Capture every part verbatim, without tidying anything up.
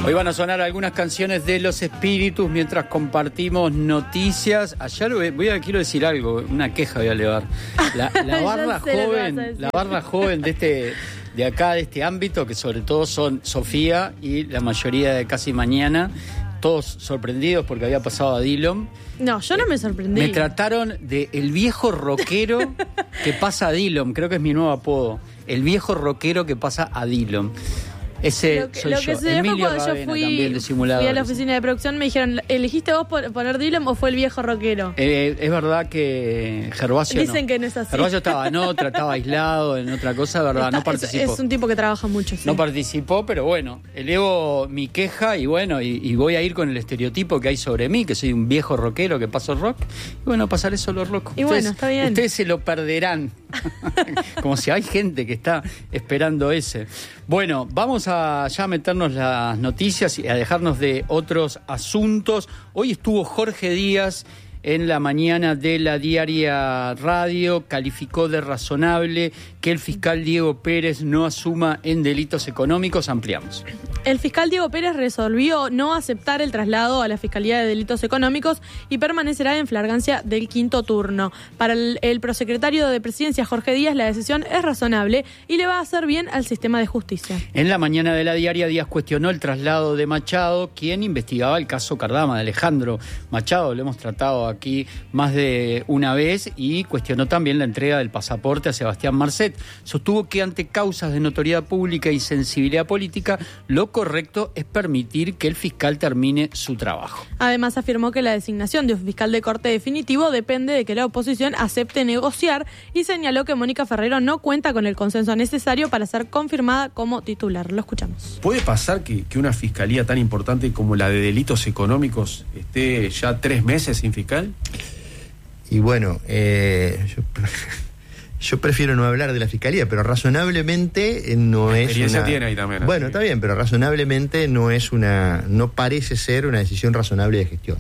Hoy van a sonar algunas canciones de Los Espíritus mientras compartimos noticias. Ayer voy, voy a quiero decir algo, una queja voy a elevar. La, la barra joven, la barra joven de este, de acá, de este ámbito, que sobre todo son Sofía y la mayoría de Casi Mañana, todos sorprendidos porque había pasado a Dillom. No, yo no me sorprendí. Me trataron de el viejo rockero que pasa a Dillom, creo que es mi nuevo apodo. El viejo rockero que pasa a Dillom. Ese lo que, soy lo yo. que se Emilio cuando Ravena, yo fui, también de Simuladores. fui a la oficina de producción, me dijeron, ¿elegiste vos poner Dillom o fue el viejo rockero? Eh, es verdad que Gervasio Dicen no. que no es así. Gervasio estaba en otra, estaba aislado en otra cosa, verdad, Está, no participó. Es, es un tipo que trabaja mucho, sí. No participó, pero bueno, elevo mi queja y bueno, y, y voy a ir con el estereotipo que hay sobre mí, que soy un viejo rockero que paso rock. Y bueno, pasaré solo rock. Y ustedes, bueno, está bien. Ustedes se lo perderán. Como si hay gente que está esperando ese. Bueno, vamos a ya meternos las noticias y a dejarnos de otros asuntos. Hoy estuvo Jorge Díaz en la mañana de la Diaria Radio, calificó de razonable que el fiscal Diego Pérez no asuma en delitos económicos. Ampliamos. El fiscal Diego Pérez resolvió no aceptar el traslado a la Fiscalía de Delitos Económicos y permanecerá en flagrancia del quinto turno. Para el, el prosecretario de Presidencia, Jorge Díaz, la decisión es razonable y le va a hacer bien al sistema de justicia. En la mañana de la Diaria, Díaz cuestionó el traslado de Machado, quien investigaba el caso Cardama, de Alejandro Machado. Lo hemos tratado aquí más de una vez, y cuestionó también la entrega del pasaporte a Sebastián Marcet. Sostuvo que ante causas de notoriedad pública y sensibilidad política, lo correcto es permitir que el fiscal termine su trabajo. Además, afirmó que la designación de un fiscal de corte definitivo depende de que la oposición acepte negociar, y señaló que Mónica Ferrero no cuenta con el consenso necesario para ser confirmada como titular. Lo escuchamos. ¿Puede pasar que, que una fiscalía tan importante como la de delitos económicos esté ya tres meses sin fiscal? Y bueno, eh, yo, yo prefiero no hablar de la fiscalía, pero razonablemente no es experiencia una... tiene ahí también. Bueno, así. Está bien, pero razonablemente no es una... No parece ser una decisión razonable de gestión.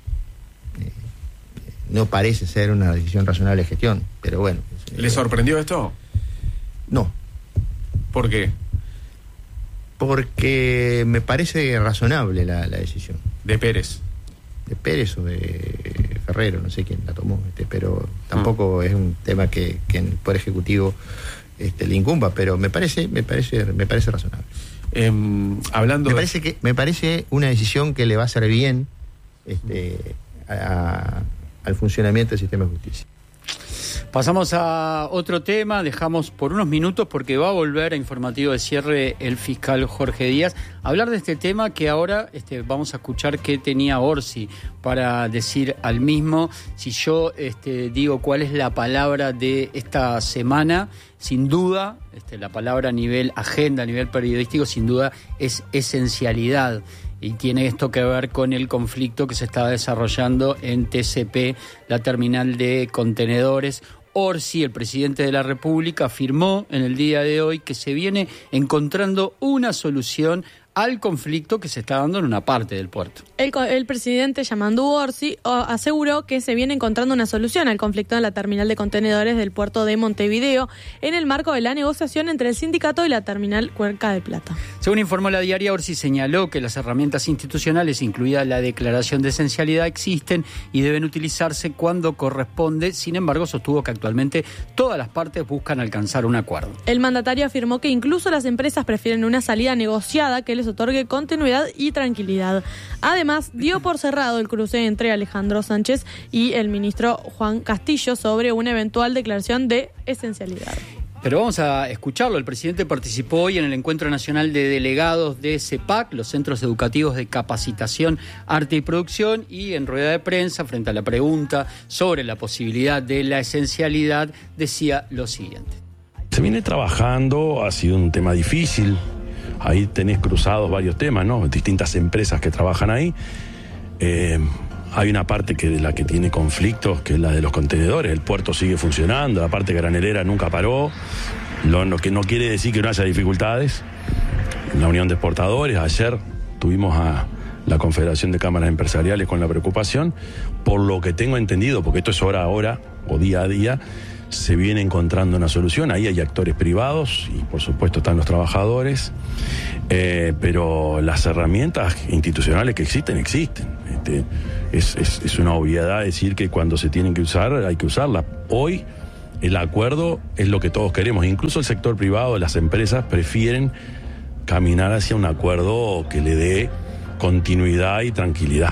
Eh, no parece ser una decisión razonable de gestión, pero bueno. ¿Le eh, sorprendió esto? No. ¿Por qué? Porque me parece razonable la, la decisión. De Pérez. De Pérez o de Ferrero, no sé quién la tomó, este, pero tampoco mm. es un tema que, que en el Poder Ejecutivo este, le incumba, pero me parece, me parece, me parece razonable. Eh, hablando me de... parece que me parece una decisión que le va a hacer bien este, a, al funcionamiento del sistema de justicia. Pasamos a otro tema, dejamos por unos minutos, porque va a volver a informativo de cierre el fiscal Jorge Díaz, a hablar de este tema que ahora este, vamos a escuchar qué tenía Orsi para decir al mismo. Si yo este, digo cuál es la palabra de esta semana, sin duda, este, la palabra a nivel agenda, a nivel periodístico, sin duda es esencialidad. Y tiene esto que ver con el conflicto que se está desarrollando en T C P, la terminal de contenedores. Orsi, el presidente de la República, afirmó en el día de hoy que se viene encontrando una solución al conflicto que se está dando en una parte del puerto. El, el presidente, Yamandu Orsi, aseguró que se viene encontrando una solución al conflicto en la terminal de contenedores del puerto de Montevideo en el marco de la negociación entre el sindicato y la terminal Cuenca de Plata. Según informó la Diaria, Orsi señaló que las herramientas institucionales, incluida la declaración de esencialidad, existen y deben utilizarse cuando corresponde. Sin embargo, sostuvo que actualmente todas las partes buscan alcanzar un acuerdo. El mandatario afirmó que incluso las empresas prefieren una salida negociada que les otorgue continuidad y tranquilidad. Además, dio por cerrado el cruce entre Alejandro Sánchez y el ministro Juan Castillo sobre una eventual declaración de esencialidad. Pero vamos a escucharlo. El presidente participó hoy en el Encuentro Nacional de Delegados de CEPAC, los Centros Educativos de Capacitación, Arte y Producción, y en rueda de prensa, frente a la pregunta sobre la posibilidad de la esencialidad, decía lo siguiente. Se viene trabajando, ha sido un tema difícil. Ahí tenés cruzados varios temas, ¿no? Distintas empresas que trabajan ahí. Eh, hay una parte que de la que tiene conflictos, que es la de los contenedores. El puerto sigue funcionando, la parte granelera nunca paró. Lo, lo que no quiere decir que no haya dificultades. La Unión de Exportadores, ayer tuvimos a la Confederación de Cámaras Empresariales con la preocupación, por lo que tengo entendido, porque esto es hora a hora o día a día, se viene encontrando una solución. Ahí hay actores privados y por supuesto están los trabajadores, eh, pero las herramientas institucionales que existen, existen. Este, es, es, es una obviedad decir que cuando se tienen que usar, hay que usarlas. Hoy el acuerdo es lo que todos queremos, incluso el sector privado, las empresas prefieren caminar hacia un acuerdo que le dé continuidad y tranquilidad.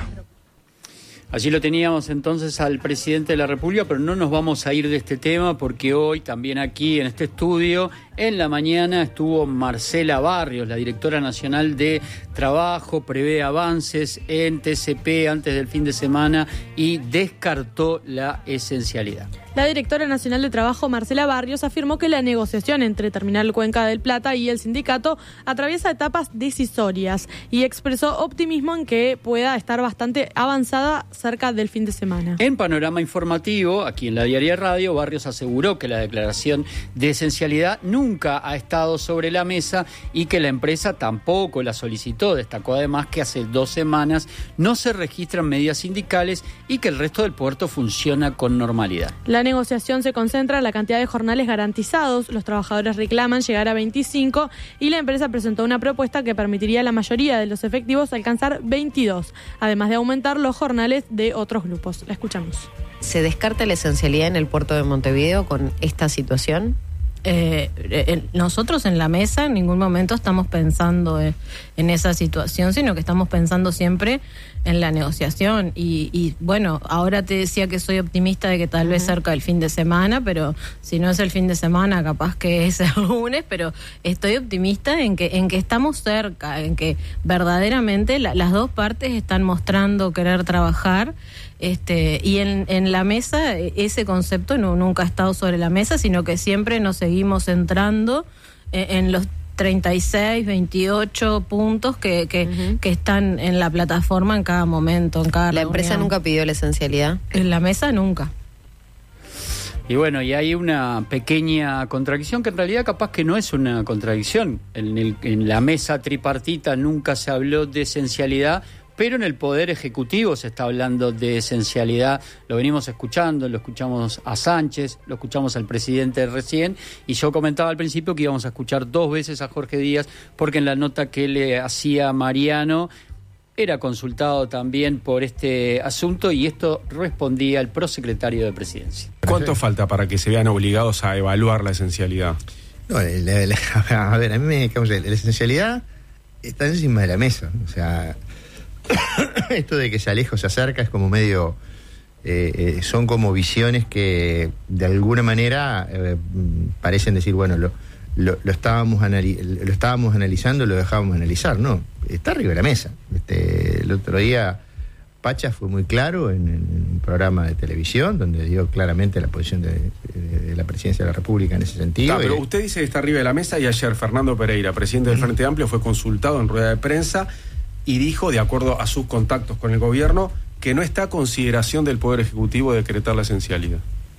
Allí lo teníamos entonces al presidente de la República, pero no nos vamos a ir de este tema porque hoy también aquí en este estudio, en la mañana, estuvo Marcela Barrios, la directora nacional de Trabajo, prevé avances en T C P antes del fin de semana y descartó la esencialidad. La directora nacional de Trabajo, Marcela Barrios, afirmó que la negociación entre Terminal Cuenca del Plata y el sindicato atraviesa etapas decisorias y expresó optimismo en que pueda estar bastante avanzada cerca del fin de semana. En Panorama Informativo, aquí en la Diaria Radio, Barrios aseguró que la declaración de esencialidad nunca ha estado sobre la mesa y que la empresa tampoco la solicitó. Destacó además que hace dos semanas no se registran medidas sindicales y que el resto del puerto funciona con normalidad. La negociación se concentra en la cantidad de jornales garantizados. Los trabajadores reclaman llegar a veinticinco y la empresa presentó una propuesta que permitiría a la mayoría de los efectivos alcanzar veintidós, además de aumentar los jornales de otros grupos. La escuchamos. ¿Se descarta la esencialidad en el puerto de Montevideo con esta situación? Eh, eh, nosotros en la mesa en ningún momento estamos pensando en, en esa situación, sino que estamos pensando siempre en la negociación y, y bueno, ahora te decía que soy optimista de que tal uh-huh. vez cerca del fin de semana, pero si no es el fin de semana capaz que es el lunes, pero estoy optimista en que en que estamos cerca, en que verdaderamente la, las dos partes están mostrando querer trabajar. Este, y en, en la mesa ese concepto no, nunca ha estado sobre la mesa, sino que siempre nos seguimos centrando en, en los treinta y seis, veintiocho puntos que, que, uh-huh. que están en la plataforma en cada momento, en cada ¿La reunión. empresa nunca pidió la esencialidad? En la mesa nunca. Y bueno, y hay una pequeña contradicción que en realidad capaz que no es una contradicción. En, el, en la mesa tripartita nunca se habló de esencialidad, pero en el Poder Ejecutivo se está hablando de esencialidad. Lo venimos escuchando, lo escuchamos a Sánchez, lo escuchamos al presidente recién, y yo comentaba al principio que íbamos a escuchar dos veces a Jorge Díaz, porque en la nota que le hacía Mariano era consultado también por este asunto, y esto respondía el prosecretario de Presidencia. ¿Cuánto falta para que se vean obligados a evaluar la esencialidad? No, la, la, la, a ver, a mí me causa la esencialidad está encima de la mesa, o sea... Esto de que se aleja o se acerca es como medio eh, eh, son como visiones que de alguna manera eh, parecen decir, bueno, lo, lo, lo estábamos anali- lo estábamos analizando, lo dejábamos analizar. No, está arriba de la mesa. Este, el otro día Pacha fue muy claro en, en un programa de televisión donde dio claramente la posición de, de, de la Presidencia de la República en ese sentido. Ah, pero y, usted dice que está arriba de la mesa, y ayer Fernando Pereira, presidente del Frente Amplio, fue consultado en rueda de prensa y dijo, de acuerdo a sus contactos con el gobierno, que no está a consideración del Poder Ejecutivo decretar la esencialidad.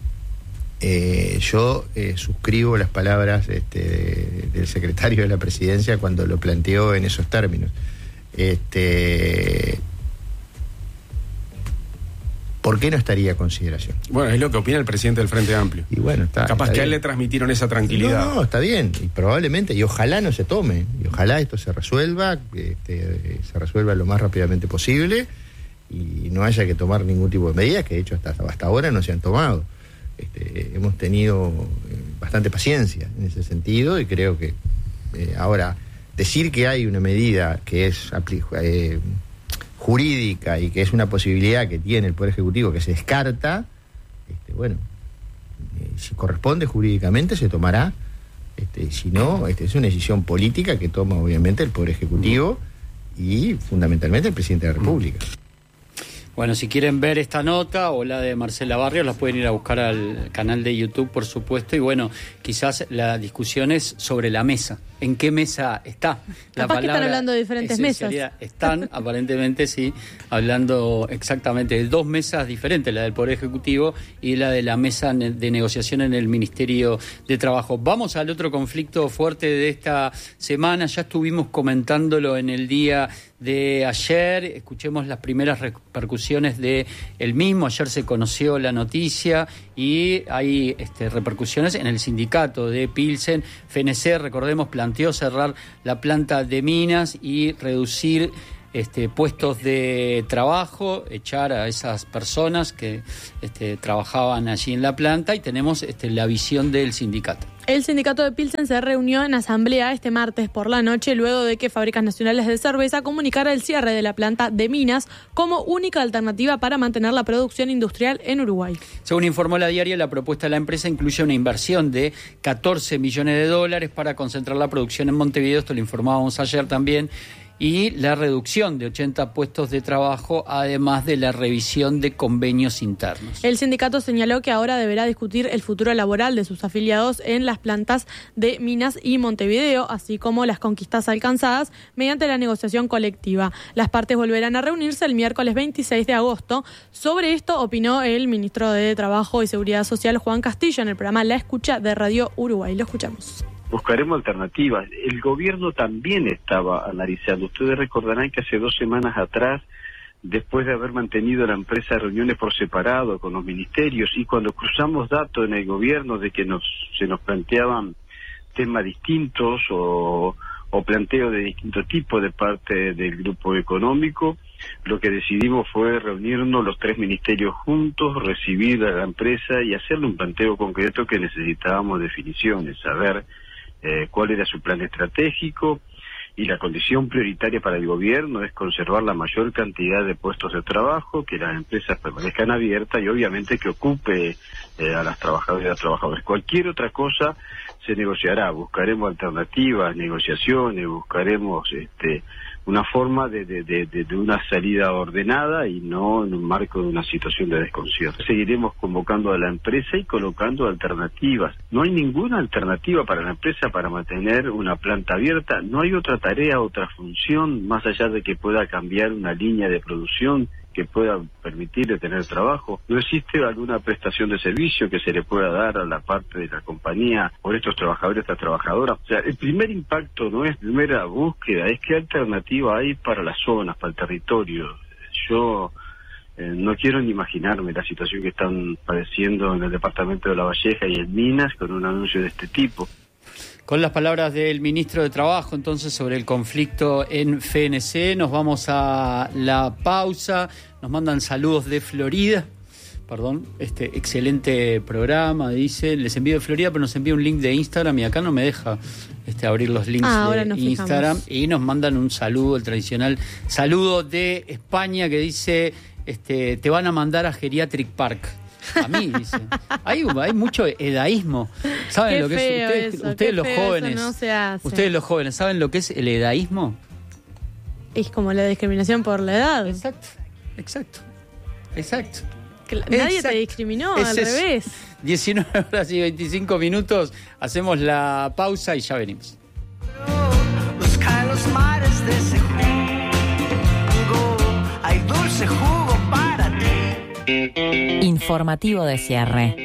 Eh, yo eh, suscribo las palabras este, del secretario de la Presidencia cuando lo planteó en esos términos. Este, ¿Por qué no estaría a consideración? Bueno, es lo que opina el presidente del Frente Amplio. Y bueno, está, Capaz está que a él bien. le transmitieron esa tranquilidad. No, no, está bien, y probablemente, y ojalá no se tome, y ojalá esto se resuelva, este, se resuelva lo más rápidamente posible, y no haya que tomar ningún tipo de medidas, que de hecho hasta, hasta ahora no se han tomado. Este, hemos tenido eh, bastante paciencia en ese sentido, y creo que eh, ahora decir que hay una medida que es eh, jurídica y que es una posibilidad que tiene el Poder Ejecutivo que se descarta, este, bueno, eh, si corresponde jurídicamente se tomará, este, si no, este, es una decisión política que toma obviamente el Poder Ejecutivo y fundamentalmente el Presidente de la República. Bueno, si quieren ver esta nota o la de Marcela Barrios, las pueden ir a buscar al canal de YouTube, por supuesto, y bueno, quizás la discusión es sobre la mesa. en qué mesa está. La Capaz que están hablando de diferentes mesas. Están, aparentemente, sí, hablando exactamente de dos mesas diferentes, la del Poder Ejecutivo y la de la mesa de negociación en el Ministerio de Trabajo. Vamos al otro conflicto fuerte de esta semana. Ya estuvimos comentándolo en el día de ayer, escuchemos las primeras repercusiones de el mismo. Ayer se conoció la noticia y hay este, repercusiones en el sindicato de Pilsen. F N C, recordemos, planteó cerrar la planta de Minas y reducir este, puestos de trabajo, echar a esas personas que este, trabajaban allí en la planta, y tenemos este, la visión del sindicato. El sindicato de Pilsen se reunió en asamblea este martes por la noche luego de que Fábricas Nacionales de Cerveza comunicara el cierre de la planta de Minas como única alternativa para mantener la producción industrial en Uruguay. Según informó la diaria, la propuesta de la empresa incluye una inversión de catorce millones de dólares para concentrar la producción en Montevideo, esto lo informábamos ayer también, y la reducción de ochenta puestos de trabajo, además de la revisión de convenios internos. El sindicato señaló que ahora deberá discutir el futuro laboral de sus afiliados en las plantas de Minas y Montevideo, así como las conquistas alcanzadas mediante la negociación colectiva. Las partes volverán a reunirse el miércoles veintiséis de agosto. Sobre esto opinó el ministro de Trabajo y Seguridad Social, Juan Castillo, en el programa La Escucha de Radio Uruguay. Lo escuchamos. Buscaremos alternativas. El gobierno también estaba analizando. Ustedes recordarán que hace dos semanas atrás, después de haber mantenido la empresa reuniones por separado con los ministerios, y cuando cruzamos datos en el gobierno de que nos se nos planteaban temas distintos o, o planteos de distinto tipo de parte del grupo económico, lo que decidimos fue reunirnos los tres ministerios juntos, recibir a la empresa y hacerle un planteo concreto que necesitábamos definiciones, saber Eh, cuál era su plan estratégico, y la condición prioritaria para el gobierno es conservar la mayor cantidad de puestos de trabajo, que las empresas permanezcan abiertas y obviamente que ocupe eh, a las trabajadoras y a los trabajadores. Cualquier otra cosa se negociará, buscaremos alternativas, negociaciones, buscaremos este una forma de, de, de, de una salida ordenada y no en un marco de una situación de desconcierto. Seguiremos convocando a la empresa y colocando alternativas. No hay ninguna alternativa para la empresa para mantener una planta abierta. No hay otra tarea, otra función, más allá de que pueda cambiar una línea de producción que pueda permitirle tener trabajo. No existe alguna prestación de servicio que se le pueda dar a la parte de la compañía por estos trabajadores, estas trabajadoras. O sea, el primer impacto no es primera búsqueda, es qué alternativa hay para las zonas, para el territorio. Yo eh, no quiero ni imaginarme la situación que están padeciendo en el departamento de La Valleja y en Minas con un anuncio de este tipo. Con las palabras del ministro de Trabajo, entonces, sobre el conflicto en F N C, nos vamos a la pausa. Nos mandan saludos de Florida. Perdón, este excelente programa, dice. Les envío de Florida, pero nos envía un link de Instagram y acá no me deja este, abrir los links ah, de Instagram. Fijamos. Y nos mandan un saludo, el tradicional saludo de España, que dice, este, te van a mandar a Geriatric Park. A mí, dice. Hay, hay mucho edaísmo. ¿Saben qué lo que feo es? Ustedes, eso, ustedes los feo jóvenes. Eso no se hace. Ustedes los jóvenes, ¿saben lo que es el edaísmo? Es como la discriminación por la edad. Exacto, exacto, exacto. Que la, nadie exacto. te discriminó, es al eso. revés. diecinueve horas y veinticinco minutos. Hacemos la pausa y ya venimos. Busca los mares de ese jugo. Hay dulce jugo para ti. Informativo de cierre.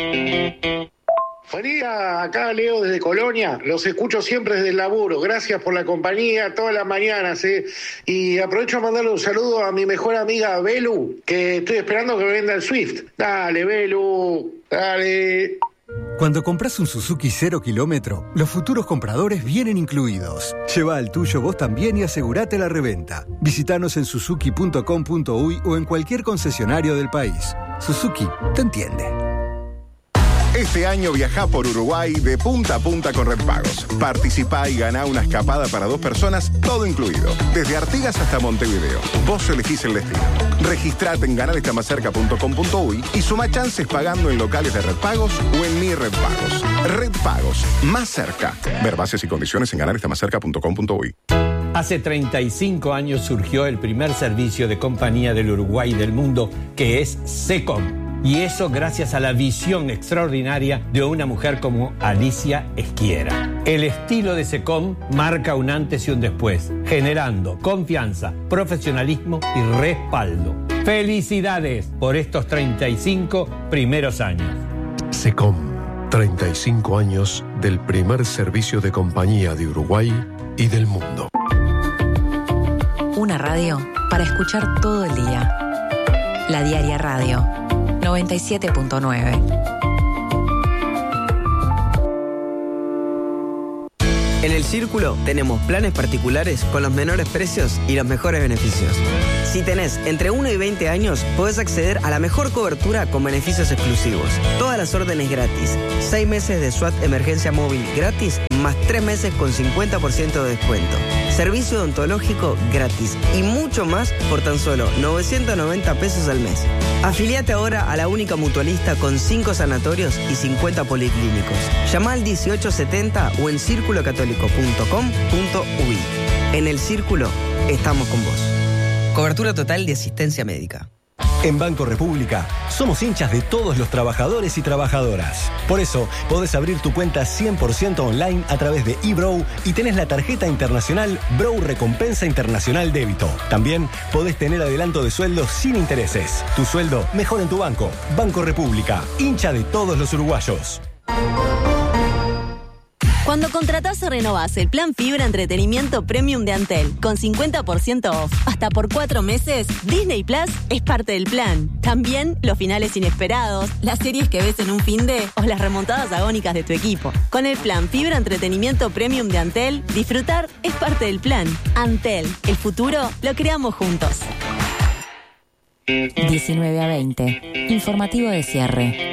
Buen día, acá Leo desde Colonia, los escucho siempre desde el laburo, gracias por la compañía todas las mañanas, ¿eh? Y aprovecho a mandarle un saludo a mi mejor amiga Belu, que estoy esperando que me venda el Swift. Dale, Belu, dale. Cuando compras un Suzuki cero kilómetro, los futuros compradores vienen incluidos. Lleva el tuyo vos también y asegurate la reventa. Visítanos en suzuki punto com punto uy o en cualquier concesionario del país. Suzuki te entiende. Este año viajá por Uruguay de punta a punta con Red Pagos. Participá y ganá una escapada para dos personas, todo incluido. Desde Artigas hasta Montevideo. Vos elegís el destino. Registrate en ganar está más cerca punto com punto uy y suma chances pagando en locales de Red Pagos o en Mi Red Pagos. Red Pagos, más cerca. Ver bases y condiciones en ganar está más cerca punto com punto uy. Hace treinta y cinco años surgió el primer servicio de compañía del Uruguay y del mundo, que es SECOM. Y eso gracias a la visión extraordinaria de una mujer como Alicia Esquiera. El estilo de SECOM marca un antes y un después, generando confianza, profesionalismo y respaldo. ¡Felicidades por estos treinta y cinco primeros años! SECOM, treinta y cinco años del primer servicio de compañía de Uruguay y del mundo. Una radio para escuchar todo el día. La Diaria Radio, noventa y siete punto nueve. En El Círculo tenemos planes particulares con los menores precios y los mejores beneficios. Si tenés entre uno y veinte años, podés acceder a la mejor cobertura con beneficios exclusivos. Todas las órdenes gratis. seis meses de SWAT emergencia móvil gratis, más tres meses con cincuenta por ciento de descuento. Servicio odontológico gratis y mucho más por tan solo novecientos noventa pesos al mes. Afiliate ahora a la única mutualista con cinco sanatorios y cincuenta policlínicos. Llama al dieciocho setenta o en círculo católico punto com punto u i. En El Círculo estamos con vos. Cobertura total de asistencia médica. En Banco República somos hinchas de todos los trabajadores y trabajadoras. Por eso podés abrir tu cuenta cien por ciento online a través de eBrow y tenés la tarjeta internacional Brow Recompensa Internacional Débito. También podés tener adelanto de sueldo sin intereses. Tu sueldo mejor en tu banco. Banco República, hincha de todos los uruguayos. Cuando contratás o renovás el plan Fibra Entretenimiento Premium de Antel con cincuenta por ciento off hasta por cuatro meses, Disney Plus es parte del plan. También los finales inesperados, las series que ves en un finde o las remontadas agónicas de tu equipo. Con el plan Fibra Entretenimiento Premium de Antel, disfrutar es parte del plan. Antel, el futuro lo creamos juntos. diecinueve a veinte. Informativo de cierre.